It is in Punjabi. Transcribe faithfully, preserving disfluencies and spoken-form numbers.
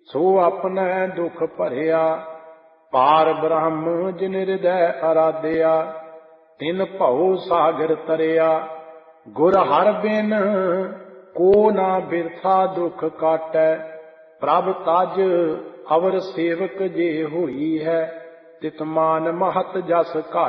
ਸੋ ਆਪਣੈ ਦੁਖ ਭਰਿਆ। ਪਾਰ ਬ੍ਰਹਮ ਜਿਨ ਹਿਰਦੈ ਅਰਾਧਿਆ, ਤਿਨ ਭਉ ਸਾਗਰ ਤਰਿਆ। ਗੁਰ ਹਰਿ ਬਿਨ ਕੋ ਨਾ ਬਿਰਥਾ ਦੁਖ ਕਾਟੈ, ਪ੍ਰਭ ਤਜ ਅਵਰ ਸੇਵਕ ਜੇ ਹੋਈ ਹੈ, ਤਿਤ ਮਾਨ ਮਹਤ ਜਸ ਘਾਟੈ।